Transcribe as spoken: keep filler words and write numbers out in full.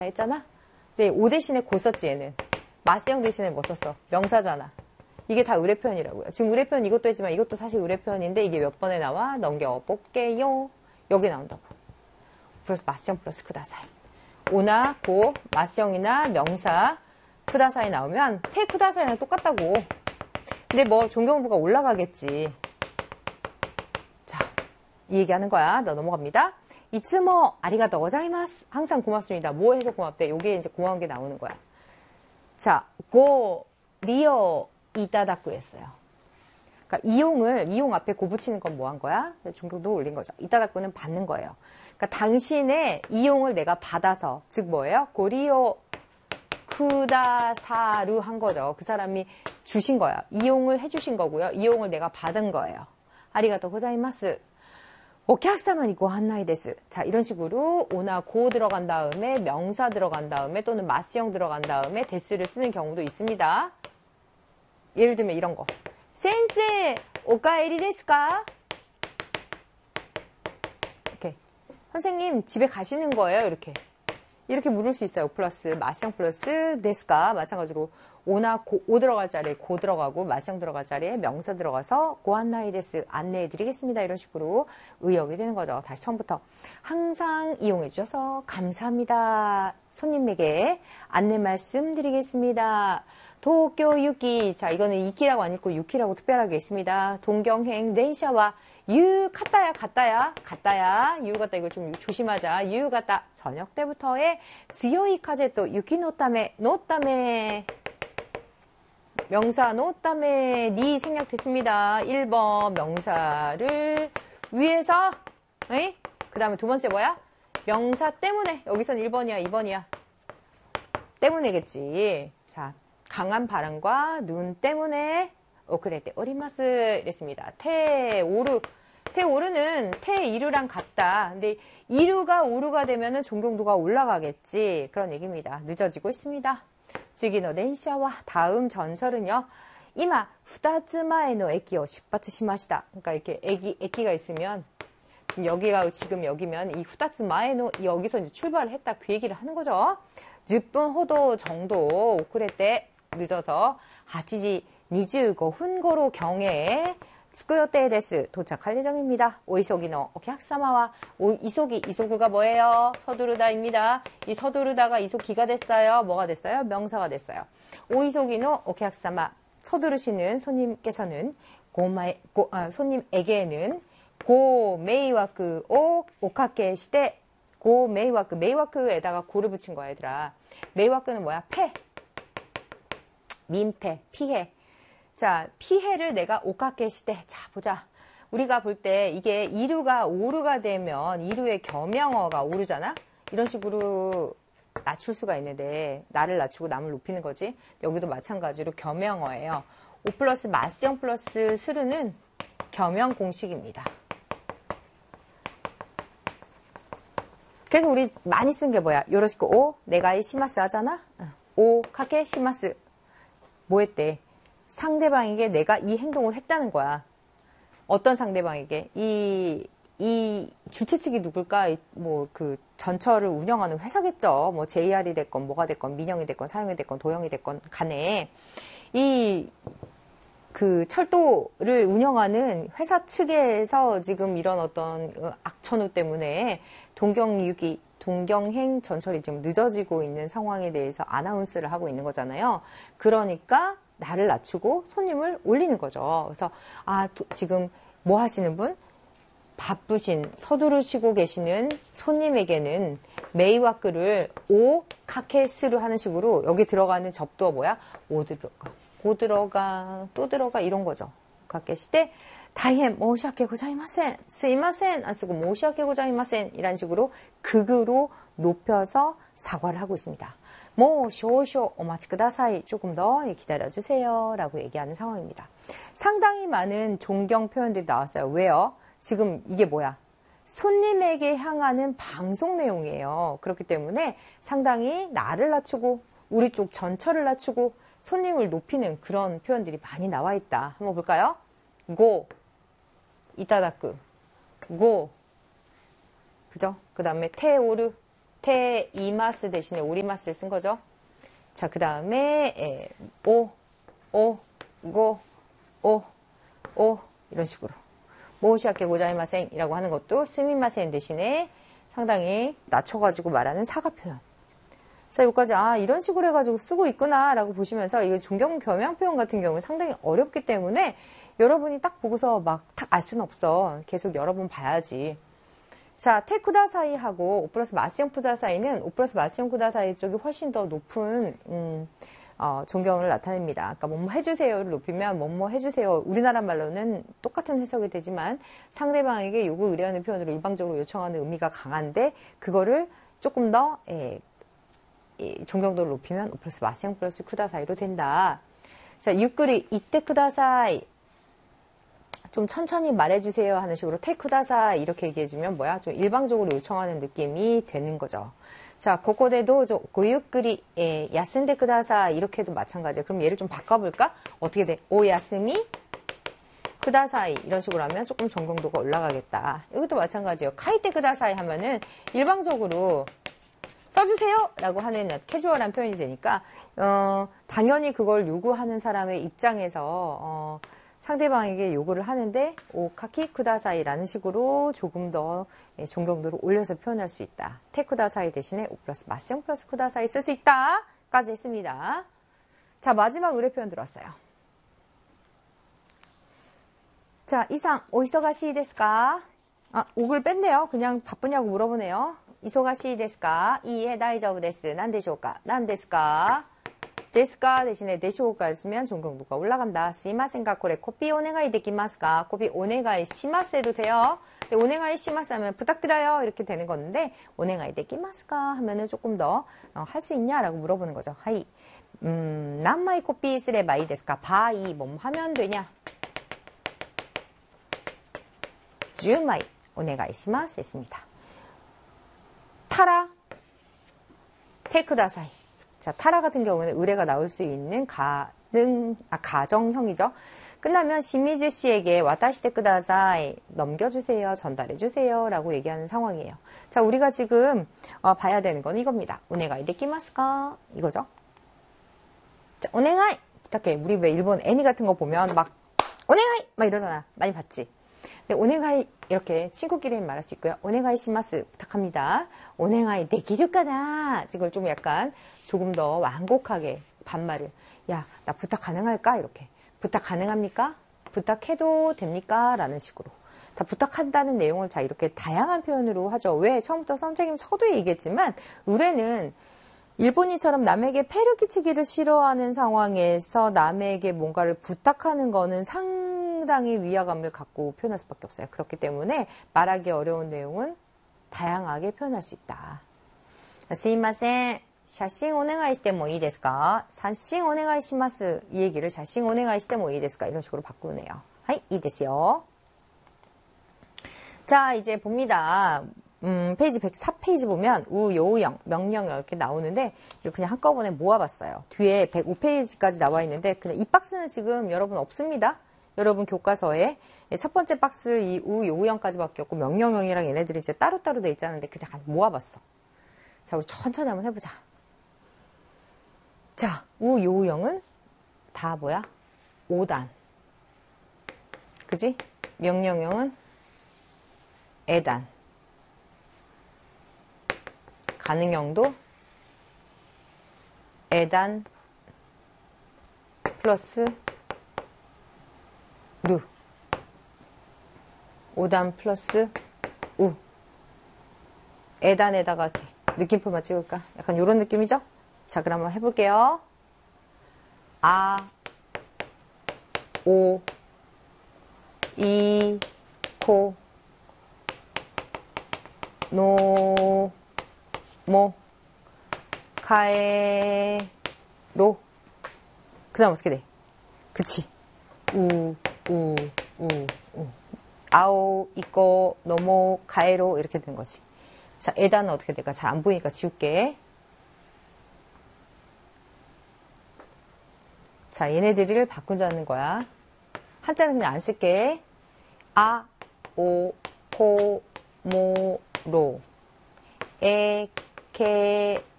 했잖아? 근데 오 대신에 고 썼지, 얘는. 마스형 대신에 뭐 썼어? 명사잖아. 이게 다 의뢰 표현이라고요. 지금 의뢰 표현 이것도 했지만 이것도 사실 의뢰 표현인데 이게 몇 번에 나와? 넘겨볼게요. 여기 나온다고. 플러스 마스형 플러스 쿠다사이. 오나 고 마스형이나 명사 쿠다사이 나오면 테 쿠다사이랑 똑같다고. 근데 뭐 존경부가 올라가겠지. 자, 이 얘기하는 거야. 너 넘어갑니다. 이츠모 아리가또 고자이마스. 항상 고맙습니다. 뭐 해서 고맙대? 요게 이제 고마운 게 나오는 거야. 자, 고 리오 이따다쿠 했어요. 그러니까 이용을 이용 앞에 고 붙이는 건 뭐 한 거야? 존경도 올린 거죠. 이따다쿠는 받는 거예요. 그러니까 당신의 이용을 내가 받아서, 즉 뭐예요? 고리오 쿠다사루 한 거죠. 그 사람이 주신 거야. 이용을 해주신 거고요. 이용을 내가 받은 거예요. 아리가또 고자이마스. 오客様にご案内です. 자, 이런 식으로 오나 고 들어간 다음에 명사 들어간 다음에 또는 마스형 들어간 다음에 데스를 쓰는 경우도 있습니다. 예를 들면 이런 거. 센세 오카에리 데스 까? 이렇게. 선생님 집에 가시는 거예요. 이렇게. 이렇게 물을 수 있어요. 플러스 마스형 플러스 데스까. 마찬가지로 오나 고, 오 들어갈 자리에 고 들어가고 마스형 들어갈 자리에 명사 들어가서 고안나이 데스 안내해 드리겠습니다. 이런 식으로 의역이 되는 거죠. 다시 처음부터. 항상 이용해 주셔서 감사합니다. 손님에게 안내 말씀드리겠습니다. 도쿄 유키. 자, 이거는 이키라고 안 읽고 유키라고 특별하게 있습니다. 동경행 덴샤와 유 갔다야 갔다야 갔다야 유 갔다 이거 좀 조심하자. 유 갔다 저녁 때부터의 지요이 카제또 유키 노타메 노타메 명사 노타메 니 생략됐습니다. 일 번 명사를 위해서 그 다음에 두 번째 뭐야? 명사 때문에. 여기선 일 번이야 이 번이야 때문에겠지. 자, 강한 바람과 눈 때문에 오크레테 오리마스 이랬습니다. 테 오르 테 오르는 테 이루랑 같다. 근데 이루가 오르가 되면은 존경도가 올라가겠지. 그런 얘기입니다. 늦어지고 있습니다. 지기노 덴샤와 다음 전철은요. 이마 후다츠마에노 에키오 출発しました. 그러니까 이렇게 에기 에키가 있으면 지금 여기가 지금 여기면 이 후다츠마에노 여기서 이제 출발을 했다. 그 얘기를 하는 거죠. 십 분 호도 정도 오크레테 늦어서 여덟 시 이십오 분 고로 경에 스쿠요테 데스 도착할 예정입니다. 오이소기노 오客様와 이소기 이소그가 뭐예요? 서두르다입니다. 이 서두르다가 이소기가 됐어요. 뭐가 됐어요? 명사가 됐어요. 오이소기노 오客様 서두르시는 손님께서는 고마에 고, 아, 손님에게는 고 메이와크 오 오카케 시대 고 메이와크 메이와크에다가 고를 붙인 거야 얘들아. 메이와크는 뭐야? 폐 민폐 피해. 자, 피해를 내가 오카케 시대. 자, 보자. 우리가 볼 때 이게 이루가 오르가 되면 이루의 겸영어가 오르잖아? 이런 식으로 낮출 수가 있는데 나를 낮추고 남을 높이는 거지. 여기도 마찬가지로 겸영어예요. 오 플러스 마스형 플러스 스르는 겸영 공식입니다. 그래서 우리 많이 쓴 게 뭐야? 요로시코 오 네가이 시마스 하잖아? 오 카케 시마스. 뭐 했대? 상대방에게 내가 이 행동을 했다는 거야. 어떤 상대방에게? 이, 이 주최 측이 누굴까? 뭐 그 전철을 운영하는 회사겠죠. 뭐 제이알이 됐건 뭐가 됐건 민영이 됐건 사영이 됐건 도영이 됐건 간에 이 그 철도를 운영하는 회사 측에서 지금 이런 어떤 악천후 때문에 동경유기 동경행 전철이 지금 늦어지고 있는 상황에 대해서 아나운스를 하고 있는 거잖아요. 그러니까 나를 낮추고 손님을 올리는 거죠. 그래서 아 도, 지금 뭐 하시는 분? 바쁘신 서두르시고 계시는 손님에게는 메이와크를 오 카케스루 하는 식으로 여기 들어가는 접두어 뭐야? 오 들어가, 고 들어가, 또 들어가 이런 거죠. 카케시대 다이엔 모시아케 고자이마센 스이마센 안 쓰고 모시아케 고자이마센 이란 식으로 극으로 높여서 사과를 하고 있습니다. 뭐 쇼쇼 오마치 쿠다사이 조금 더 기다려주세요 라고 얘기하는 상황입니다. 상당히 많은 존경 표현들이 나왔어요. 왜요? 지금 이게 뭐야? 손님에게 향하는 방송 내용이에요. 그렇기 때문에 상당히 나를 낮추고 우리 쪽 전철을 낮추고 손님을 높이는 그런 표현들이 많이 나와 있다. 한번 볼까요? 고 이타다쿠 고 그죠? 그 다음에 테오르 테 이마스 대신에 오리마스를 쓴 거죠. 자, 그 다음에 오, 오, 고, 오, 오 이런 식으로 모시아케 고자이마센 이라고 하는 것도 스미마센 대신에 상당히 낮춰가지고 말하는 사과 표현. 자, 여기까지 아 이런 식으로 해가지고 쓰고 있구나 라고 보시면서 이거 존경 겸양 표현 같은 경우는 상당히 어렵기 때문에 여러분이 딱 보고서 막 딱 알 수는 없어. 계속 여러 번 봐야지. 자, 테쿠다사이하고 오 플러스 마시용 쿠다사이는 오 플러스 마시용 쿠다사이 쪽이 훨씬 더 높은 음, 어, 존경을 나타냅니다. 그러니까 뭐뭐 해주세요를 높이면 뭐뭐 해주세요. 우리나라 말로는 똑같은 해석이 되지만 상대방에게 요구 의뢰하는 표현으로 일방적으로 요청하는 의미가 강한데 그거를 조금 더 예, 예, 존경도를 높이면 오 플러스 마시용 플러스 쿠다사이로 된다. 자, 유끄리 이때 쿠다사이 좀 천천히 말해주세요 하는 식으로 테쿠다사 이렇게 얘기해주면 뭐야? 좀 일방적으로 요청하는 느낌이 되는 거죠. 자, 고코데도 좀 고유끄리 예, 야스인데 쿠다사 이렇게 해도 마찬가지예요. 그럼 얘를 좀 바꿔볼까? 어떻게 돼? 오 야스미 쿠다사이 이런 식으로 하면 조금 존경도가 올라가겠다. 이것도 마찬가지예요. 카이테 쿠다사이 하면은 일방적으로 써주세요 라고 하는 캐주얼한 표현이 되니까 어, 당연히 그걸 요구하는 사람의 입장에서 어, 상대방에게 요구를 하는데 오카키 쿠다사이라는 식으로 조금 더 존경도를 올려서 표현할 수 있다. 테쿠다사이 대신에 오 플러스 마시용 플러스 쿠다사이 쓸 수 있다 까지 했습니다. 자, 마지막 의뢰 표현 들어왔어요. 자, 이상 오이소가시 데스까? 아, 옥을 뺐네요. 그냥 바쁘냐고 물어보네요. 이소가시 데스까? 이에 다이저브 데스. 난데쇼까? 난데스까? 데스까 대신에 데쇼가 쓰면 존경도가 올라간다. 스이마센가 코레 코피 오네가이 데키마스까? 코피 오네가이 시마스 해도 돼요. 근데 오네가이 시마스 하면 부탁드려요 이렇게 되는 건데 오네가이 데키마스까 하면은 조금 더 할 수 있냐라고 물어보는 거죠. 하이. 음, 남마이 코피 쓰레바이 데스까? 바이 뭐 하면 되냐? 주마이 오네가이 시마스 했습니다. 타라 테쿠다사이. 자, 타라 같은 경우는 의뢰가 나올 수 있는 가능, 아, 가정형이죠. 끝나면 시미즈 씨에게 와타시테 쿠다사이 넘겨주세요, 전달해주세요 라고 얘기하는 상황이에요. 자, 우리가 지금 어, 봐야 되는 건 이겁니다. 오네가이 데키마스까? 이거죠. 자, 오네가이 부탁해. 우리 왜 일본 애니 같은 거 보면 막 오네가이 막 이러잖아. 많이 봤지? 근데 오네가이 이렇게 친구끼리 말할 수 있고요. 오네가이 시마스 부탁합니다. 오네가이 데키르까나 이걸 좀 약간 조금 더 완곡하게 반말을 야, 나 부탁 가능할까? 이렇게 부탁 가능합니까? 부탁해도 됩니까? 라는 식으로 다 부탁한다는 내용을 자 이렇게 다양한 표현으로 하죠. 왜? 처음부터 선생님 서두에 얘기했지만 의뢰는 일본이처럼 남에게 폐를 끼치기를 싫어하는 상황에서 남에게 뭔가를 부탁하는 거는 상당히 위화감을 갖고 표현할 수밖에 없어요. 그렇기 때문에 말하기 어려운 내용은 다양하게 표현할 수 있다. 스미마센, 샤싱 오네가이 시테 뭐 이 데스か? 사싱 오네가이 시마스. 이 얘기를 샤싱 오네가이 시테 뭐 이 데스か? 이런 식으로 바꾸네요. 하이, 이 데스요. 자, 이제 봅니다. 음, 페이지 백사 페이지 보면 우, 요우형, 명령 이렇게 나오는데 이거 그냥 한꺼번에 모아봤어요. 뒤에 백오 페이지까지 나와 있는데 그냥 이 박스는 지금 여러분 없습니다. 여러분 교과서에 첫 번째 박스 이 우, 요우형까지밖에 없고 명령형이랑 얘네들이 이제 따로따로 돼 있잖아요. 그냥 모아봤어. 자, 우리 천천히 한번 해보자. 자, 우, 요우형은 다 뭐야? 오 단. 그지? 명령형은 에단. 가능형도 에단 플러스 루. 오 단 플러스 우. 에단에다가 이렇게 느낌표만 찍을까? 약간 이런 느낌이죠? 자, 그럼 한번 해볼게요. 아, 오, 이, 코, 노, 모, 카에, 로. 그 다음 어떻게 돼? 그치. 우, 우, 우, 우. 아오, 이꼬, 노모, 카에로. 이렇게 된 거지. 자, 에단은 어떻게 될까? 잘 안 보이니까 지울게. 자, 얘네들을 바꾸자는 거야. 한자는 그냥 안 쓸게. 아, 오, 코, 모, 로. 에, 게